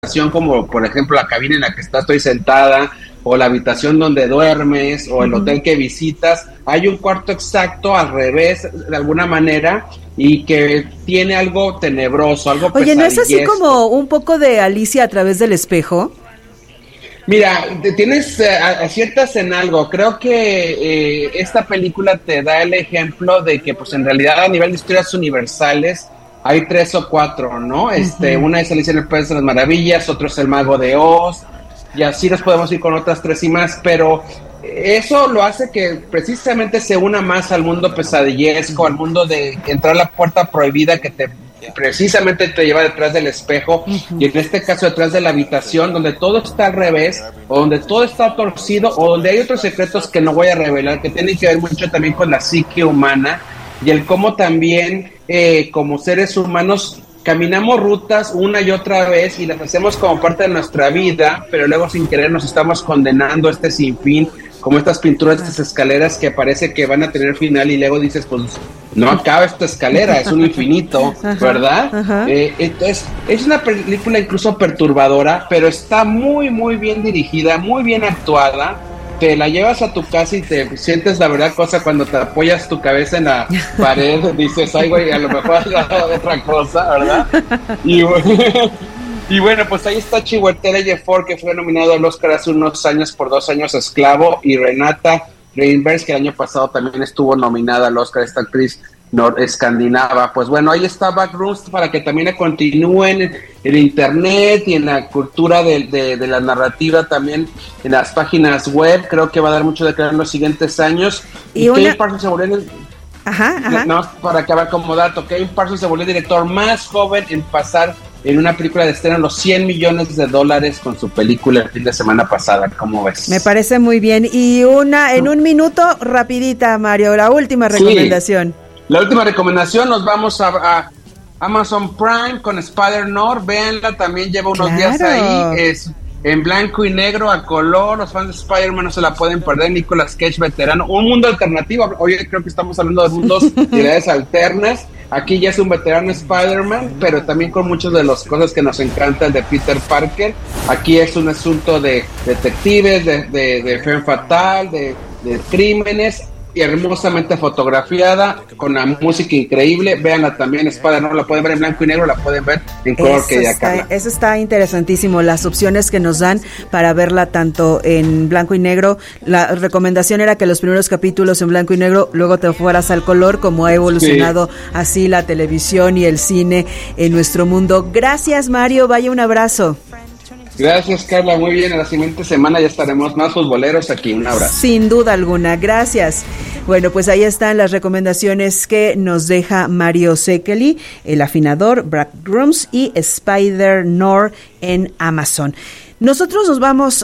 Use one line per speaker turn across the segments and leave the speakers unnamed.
como por ejemplo la cabina en la que estoy sentada, o la habitación donde duermes, o el hotel que visitas, hay un cuarto exacto al revés, de alguna manera, y que tiene algo tenebroso, algo
Oye, ¿no es así como un poco de Alicia a través del espejo?
Mira, tienes aciertas en algo. Creo que esta película te da el ejemplo de que, pues, en realidad a nivel de historias universales hay 3 o 4, ¿no? Una es Alicia en el País de las Maravillas, otro es El Mago de Oz, y así nos podemos ir con otras 3 y más, pero eso lo hace que precisamente se una más al mundo pesadillesco, al mundo de entrar a la puerta prohibida que precisamente te lleva detrás del espejo, y en este caso detrás de la habitación, donde todo está al revés, o donde todo está torcido, o donde hay otros secretos que no voy a revelar, que tienen que ver mucho también con la psique humana, y el cómo también como seres humanos caminamos rutas una y otra vez y las hacemos como parte de nuestra vida, pero luego sin querer nos estamos condenando a este sinfín, como estas pinturas, estas escaleras que parece que van a tener final y luego dices, pues no acaba esta escalera, es un infinito, ¿verdad? Entonces, es una película incluso perturbadora, pero está muy, muy bien dirigida, muy bien actuada. Te la llevas a tu casa y te sientes la verdad cosa cuando te apoyas tu cabeza en la pared, dices, ay güey, a lo mejor has dado de otra cosa, ¿verdad? Y bueno, pues ahí está Chiwetel Ejiofor, que fue nominado al Oscar hace unos años por 2 años Esclavo, y Renata Reinberg, que el año pasado también estuvo nominada al Oscar, esta actriz escandinava. Pues bueno, ahí está Backrooms para que también le continúen en internet y en la cultura de la narrativa, también en las páginas web. Creo que va a dar mucho de crear en los siguientes años. Y Kevin Parsons se volvió para acabar como dato, Kevin Parsons se volvió el director más joven en pasar en una película de estreno los $100 millones con su película el fin de semana pasada. ¿Cómo ves?
Me parece muy bien. Y en un minuto, rapidita, Mario, la última recomendación.
La última recomendación, nos vamos a Amazon Prime con Spider-Noir. Véanla, también lleva unos días ahí. Es en blanco y negro, a color. Los fans de Spider-Man no se la pueden perder. Nicolas Cage, veterano. Un mundo alternativo. Hoy creo que estamos hablando de mundos y realidades alternas. Aquí ya es un veterano Spider-Man, pero también con muchas de las cosas que nos encantan de Peter Parker. Aquí es un asunto de detectives, de femme fatal, de crímenes, y hermosamente fotografiada, con la música increíble. Véanla también, Spider-Man, la pueden ver en blanco y negro, la pueden ver en color, que ya Carla.
Eso está interesantísimo, las opciones que nos dan para verla tanto en blanco y negro. La recomendación era que los primeros capítulos en blanco y negro, luego te fueras al color, como ha evolucionado así la televisión y el cine en nuestro mundo. Gracias, Mario, vaya, un abrazo.
Gracias, Carla, muy bien. En la siguiente semana ya estaremos más futboleros aquí. Un abrazo.
Sin duda alguna, gracias. Bueno, pues ahí están las recomendaciones que nos deja Mario Szekely, El Afinador, Backrooms y Spider-Noir en Amazon. Nosotros nos vamos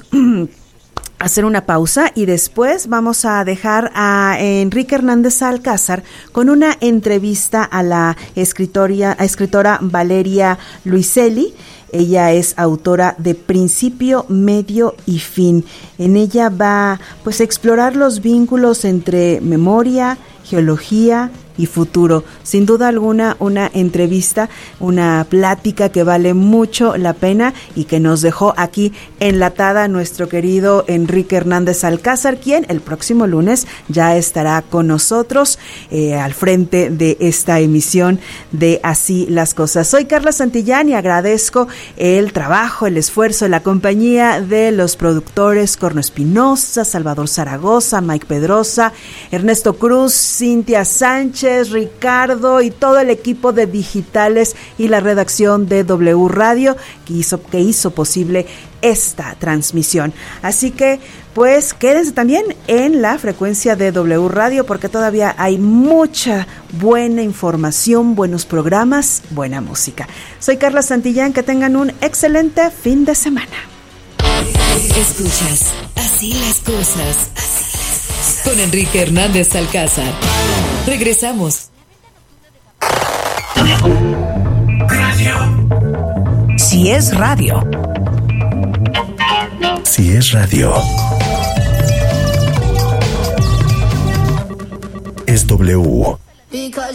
a hacer una pausa y después vamos a dejar a Enrique Hernández Alcázar con una entrevista a la escritora Valeria Luiselli. Ella es autora de Principio, Medio y Fin. En ella va pues a explorar los vínculos entre memoria, geología y futuro. Sin duda alguna, una entrevista, una plática que vale mucho la pena y que nos dejó aquí enlatada nuestro querido Enrique Hernández Alcázar, quien el próximo lunes ya estará con nosotros al frente de esta emisión de Así las Cosas. Soy Carla Santillán y agradezco el trabajo, el esfuerzo, la compañía de los productores Corno Espinosa, Salvador Zaragoza, Mike Pedrosa, Ernesto Cruz, Cintia Sánchez, Ricardo y todo el equipo de digitales y la redacción de W Radio que hizo posible esta transmisión. Así que pues quédense también en la frecuencia de W Radio porque todavía hay mucha buena información, buenos programas, buena música. Soy Carla Santillán, que tengan un excelente fin de semana.
Escuchas Así las Cosas con Enrique Hernández Alcázar. Regresamos.
Radio.
Si es radio.
Si es radio. Es W.